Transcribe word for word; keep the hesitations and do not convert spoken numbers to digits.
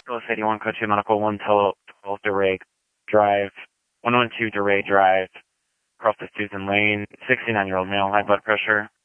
Los eighty-one Coche Medical, one twelve DeRay Drive, one twelve DeRay Drive, across the Susan Lane, sixty-nine-year-old male, high blood pressure.